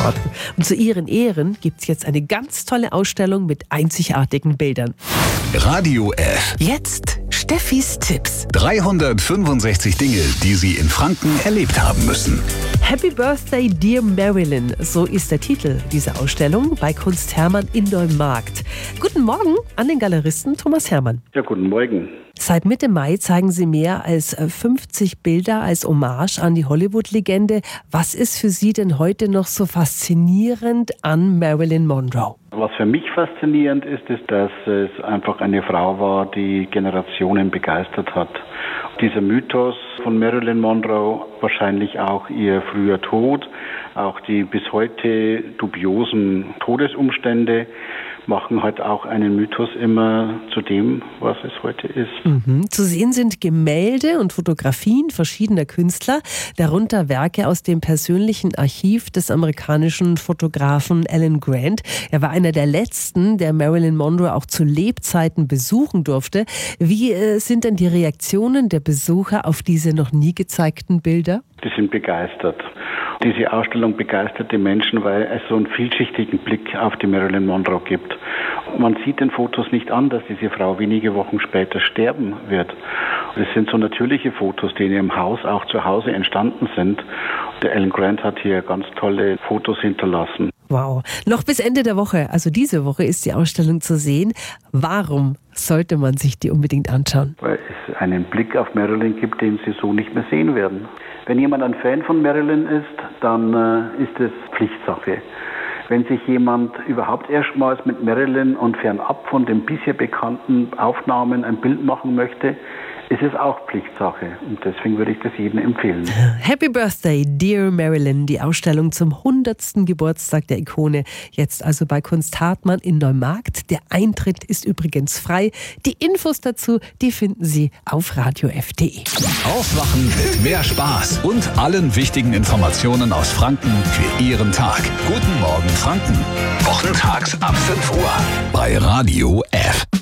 geworden. Und zu ihren Ehren gibt es jetzt eine ganz tolle Ausstellung mit einzigartigen Bildern. Radio F. Jetzt Steffis Tipps. 365 Dinge, die Sie in Franken erlebt haben müssen. Happy Birthday, Dear Marilyn, so ist der Titel dieser Ausstellung bei Kunst Hermann in Neumarkt. Guten Morgen an den Galeristen Thomas Hermann. Ja, guten Morgen. Seit Mitte Mai zeigen Sie mehr als 50 Bilder als Hommage an die Hollywood-Legende. Was ist für Sie denn heute noch so faszinierend an Marilyn Monroe? Was für mich faszinierend ist, ist, dass es einfach eine Frau war, die Generationen begeistert hat. Dieser Mythos von Marilyn Monroe, wahrscheinlich auch ihr früher Tod, auch die bis heute dubiosen Todesumstände, machen halt auch einen Mythos immer zu dem, was es heute ist. Zu sehen sind Gemälde und Fotografien verschiedener Künstler, darunter Werke aus dem persönlichen Archiv des amerikanischen Fotografen Alan Grant. Er war einer der letzten, der Marilyn Monroe auch zu Lebzeiten besuchen durfte. Wie sind denn die Reaktionen der Besucher auf diese noch nie gezeigten Bilder? Die sind begeistert. Diese Ausstellung begeistert die Menschen, weil es so einen vielschichtigen Blick auf die Marilyn Monroe gibt. Man sieht den Fotos nicht an, dass diese Frau wenige Wochen später sterben wird. Es sind so natürliche Fotos, die in ihrem Haus auch zu Hause entstanden sind. Der Alan Grant hat hier ganz tolle Fotos hinterlassen. Wow. Noch bis Ende der Woche, also diese Woche, ist die Ausstellung zu sehen. Warum sollte man sich die unbedingt anschauen? Weil es einen Blick auf Marilyn gibt, den Sie so nicht mehr sehen werden. Wenn jemand ein Fan von Marilyn ist, dann ist es Pflichtsache. Wenn sich jemand überhaupt erstmals mit Marilyn und fernab von den bisher bekannten Aufnahmen ein Bild machen möchte, ist es auch Pflichtsache. Und deswegen würde ich das jedem empfehlen. Happy Birthday, Dear Marilyn, die Ausstellung zum 100. Geburtstag der Ikone. Jetzt also bei Kunst Hartmann in Neumarkt. Der Eintritt ist übrigens frei. Die Infos dazu, die finden Sie auf radiof.de. Aufwachen mit mehr Spaß und allen wichtigen Informationen aus Franken für Ihren Tag. Guten Morgen Franken. Wochentags ab 5 Uhr bei Radio F.